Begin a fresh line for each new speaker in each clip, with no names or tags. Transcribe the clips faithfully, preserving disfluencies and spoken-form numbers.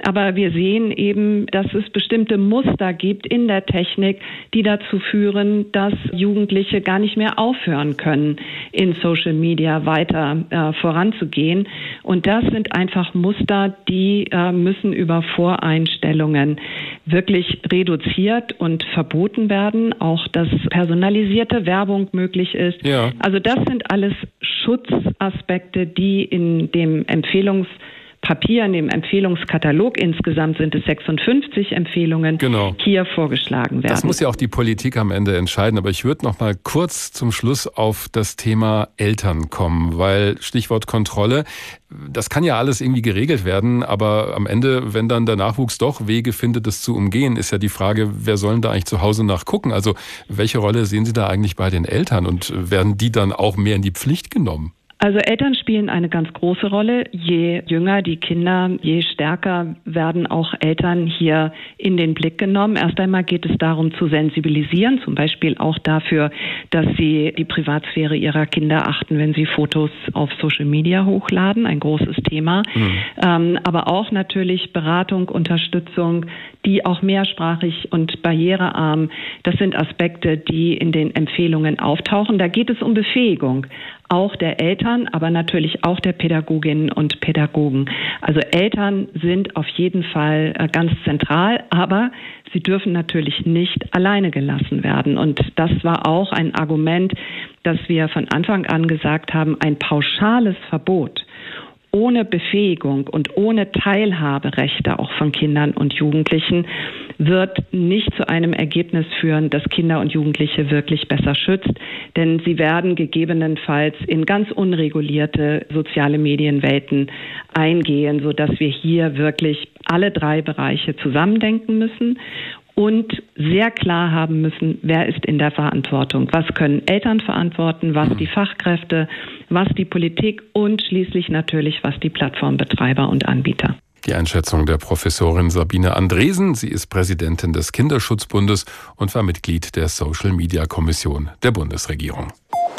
Aber wir sehen eben, dass es bestimmte Muster gibt in der Technik, die dazu führen, dass Jugendliche gar nicht mehr aufhören können, in Social Media weiter äh, voranzugehen. Und das sind einfach Muster, die äh, müssen über Voreinstellungen wirklich reduziert und verboten werden. Auch dass personalisierte Werbung möglich ist. Ja. Also das sind alles Schutzaspekte, die in dem Empfehlungspapier, in dem Empfehlungskatalog, insgesamt sind es sechsundfünfzig Empfehlungen, genau, hier vorgeschlagen werden.
Das muss ja auch die Politik am Ende entscheiden. Aber ich würde noch mal kurz zum Schluss auf das Thema Eltern kommen, weil Stichwort Kontrolle, das kann ja alles irgendwie geregelt werden, aber am Ende, wenn dann der Nachwuchs doch Wege findet, es zu umgehen, ist ja die Frage, wer soll denn da eigentlich zu Hause nachgucken? Also welche Rolle sehen Sie da eigentlich bei den Eltern und werden die dann auch mehr in die Pflicht genommen?
Also Eltern spielen eine ganz große Rolle. Je jünger die Kinder, je stärker werden auch Eltern hier in den Blick genommen. Erst einmal geht es darum zu sensibilisieren, zum Beispiel auch dafür, dass sie die Privatsphäre ihrer Kinder achten, wenn sie Fotos auf Social Media hochladen. Ein großes Thema. Mhm. Ähm, aber auch natürlich Beratung, Unterstützung, die auch mehrsprachig und barrierearm. Das sind Aspekte, die in den Empfehlungen auftauchen. Da geht es um Befähigung. Auch der Eltern, aber natürlich auch der Pädagoginnen und Pädagogen. Also Eltern sind auf jeden Fall ganz zentral, aber sie dürfen natürlich nicht alleine gelassen werden. Und das war auch ein Argument, das wir von Anfang an gesagt haben, ein pauschales Verbot ohne Befähigung und ohne Teilhaberechte auch von Kindern und Jugendlichen wird nicht zu einem Ergebnis führen, das Kinder und Jugendliche wirklich besser schützt. Denn sie werden gegebenenfalls in ganz unregulierte soziale Medienwelten eingehen, sodass wir hier wirklich alle drei Bereiche zusammendenken müssen und sehr klar haben müssen, wer ist in der Verantwortung. Was können Eltern verantworten, was die Fachkräfte, was die Politik und schließlich natürlich, was die Plattformbetreiber und Anbieter.
Die Einschätzung der Professorin Sabine Andresen. Sie ist Präsidentin des Kinderschutzbundes und war Mitglied der Social-Media-Kommission der Bundesregierung.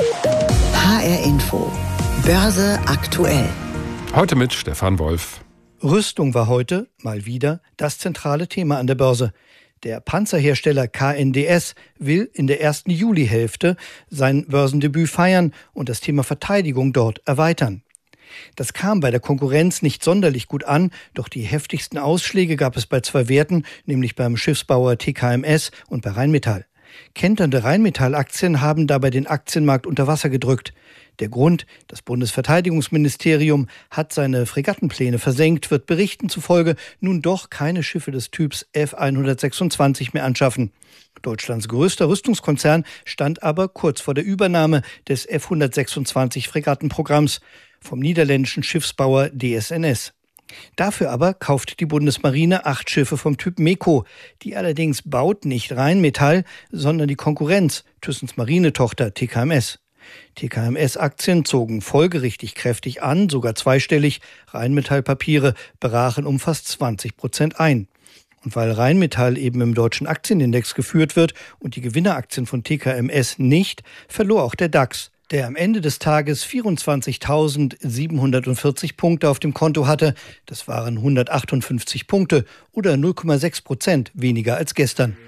H R Info. Börse aktuell.
Heute mit Stefan Wolf.
Rüstung war heute, mal wieder, das zentrale Thema an der Börse. Der Panzerhersteller K N D S will in der ersten Julihälfte sein Börsendebüt feiern und das Thema Verteidigung dort erweitern. Das kam bei der Konkurrenz nicht sonderlich gut an, doch die heftigsten Ausschläge gab es bei zwei Werten, nämlich beim Schiffsbauer T K M S und bei Rheinmetall. Kenternde Rheinmetall-Aktien haben dabei den Aktienmarkt unter Wasser gedrückt. Der Grund, das Bundesverteidigungsministerium hat seine Fregattenpläne versenkt, wird Berichten zufolge nun doch keine Schiffe des Typs F hundertsechsundzwanzig mehr anschaffen. Deutschlands größter Rüstungskonzern stand aber kurz vor der Übernahme des F hundertsechsundzwanzig Fregattenprogramms vom niederländischen Schiffsbauer D S N S. Dafür aber kauft die Bundesmarine acht Schiffe vom Typ MEKO. Die allerdings baut nicht Rheinmetall, sondern die Konkurrenz, Thyssens Marinetochter T K M S. T K M S-Aktien zogen folgerichtig kräftig an, sogar zweistellig. Rheinmetall-Papiere brachen um fast zwanzig Prozent ein. Und weil Rheinmetall eben im deutschen Aktienindex geführt wird und die Gewinneraktien von T K M S nicht, verlor auch der DAX, der am Ende des Tages vierundzwanzigtausendsiebenhundertvierzig Punkte auf dem Konto hatte. Das waren hundertachtundfünfzig Punkte oder null Komma sechs Prozent weniger als gestern.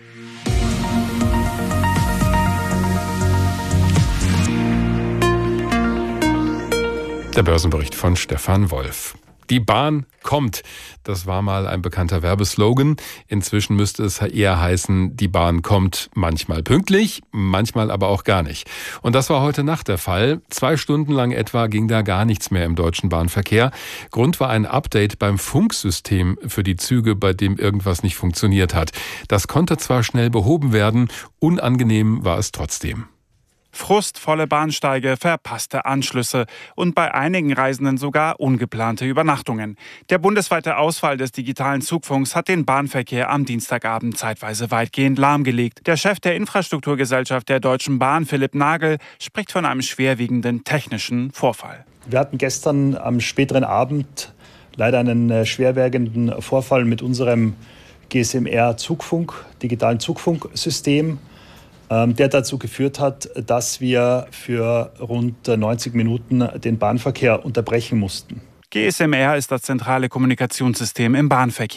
Der Börsenbericht von Stefan Wolf. Die Bahn kommt. Das war mal ein bekannter Werbeslogan. Inzwischen müsste es eher heißen, die Bahn kommt manchmal pünktlich, manchmal aber auch gar nicht. Und das war heute Nacht der Fall. Zwei Stunden lang etwa ging da gar nichts mehr im deutschen Bahnverkehr. Grund war ein Update beim Funksystem für die Züge, bei dem irgendwas nicht funktioniert hat. Das konnte zwar schnell behoben werden, unangenehm war es trotzdem.
Frustvolle Bahnsteige, verpasste Anschlüsse und bei einigen Reisenden sogar ungeplante Übernachtungen. Der bundesweite Ausfall des digitalen Zugfunks hat den Bahnverkehr am Dienstagabend zeitweise weitgehend lahmgelegt. Der Chef der Infrastrukturgesellschaft der Deutschen Bahn, Philipp Nagel, spricht von einem schwerwiegenden technischen Vorfall.
Wir hatten gestern am späteren Abend leider einen schwerwiegenden Vorfall mit unserem G S M R-Zugfunk, digitalen Zugfunksystem, der dazu geführt hat, dass wir für rund neunzig Minuten den Bahnverkehr unterbrechen mussten.
G S M R ist das zentrale Kommunikationssystem im Bahnverkehr.